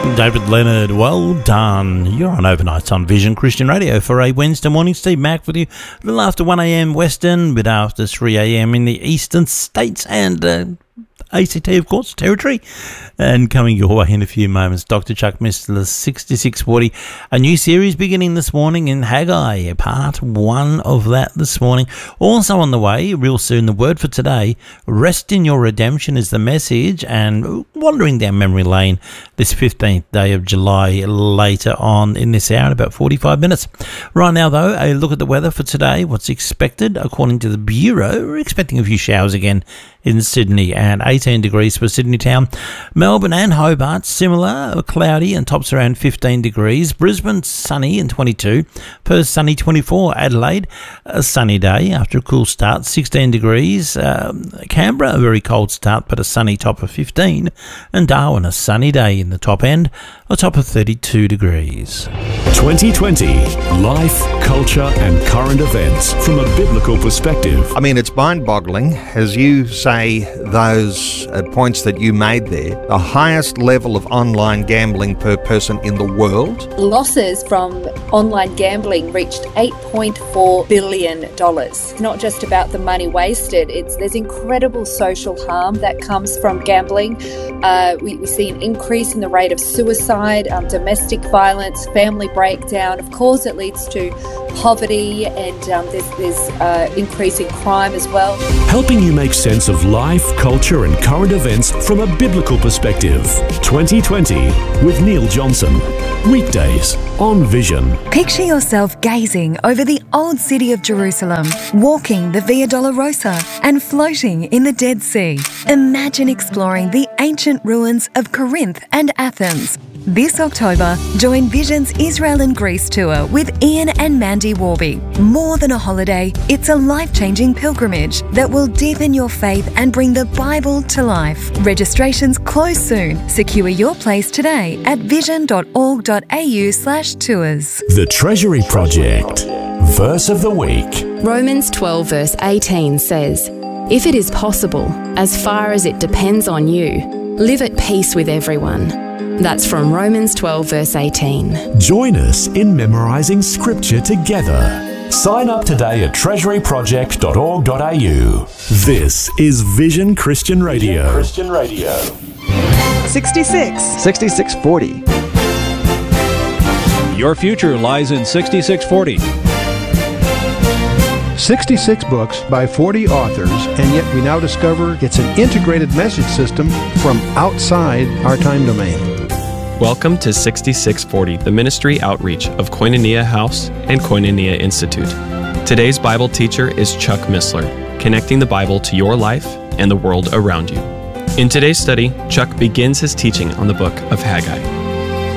David Leonard, well done. You're on Overnights on Vision Christian Radio for a Wednesday morning. Steve Mack with you. A little after 1 a.m. Western, a bit after 3 a.m. in the eastern states and ACT, of course, territory. And coming your way in a few moments, Dr. Chuck Missler, 6640. A new series beginning this morning in Haggai, part 1 of that this morning. Also on the way, real soon, the word for today, rest in your redemption is the message. And wandering down memory lane this 15th day of July later on in this hour in about 45 minutes. Right now, though, a look at the weather for today. What's expected according to the Bureau. We're expecting a few showers again in Sydney and 18 degrees for Sydney town. Melbourne and Hobart, similar, cloudy and tops around 15 degrees. Brisbane, sunny and 22. Perth, sunny 24. Adelaide, a sunny day after a cool start, 16 degrees. Canberra, a very cold start but a sunny top of 15. And Darwin, a sunny day in the top end, a top of 32 degrees. 2020, life, culture and current events from a biblical perspective. I mean, it's mind-boggling, as you say, those points that you made there. The highest level of online gambling per person in the world. Losses from online gambling reached $8.4 billion. It's not just about the money wasted. There's incredible social harm that comes from gambling. We see an increase in the rate of suicide, domestic violence, family breakdown. Of course, it leads to poverty and there's increasing crime as well. Helping you make sense of life, culture and current events from a biblical perspective. 2020 with Neil Johnson. Weekdays on Vision. Picture yourself gazing over the old city of Jerusalem, walking the Via Dolorosa and floating in the Dead Sea. Imagine exploring the ancient ruins of Corinth and Athens. This October, join Vision's Israel and Greece tour with Ian and Mandy Warby. More than a holiday, it's a life-changing pilgrimage that will deepen your faith and bring the Bible to life. Registrations close soon. Secure your place today at vision.org.au/tours. The Treasury Project. Verse of the week. Romans 12 verse 18 says, "If it is possible, as far as it depends on you, live at peace with everyone." That's from Romans 12 verse 18. Join us in memorising scripture together. Sign up today at treasuryproject.org.au. This is Vision Christian Radio. 6640. Your future lies in 6640. 66 books by 40 authors, and yet we now discover it's an integrated message system from outside our time domain. Welcome to 6640, the ministry outreach of Koinonia House and Koinonia Institute. Today's Bible teacher is Chuck Missler, connecting the Bible to your life and the world around you. In today's study, Chuck begins his teaching on the book of Haggai.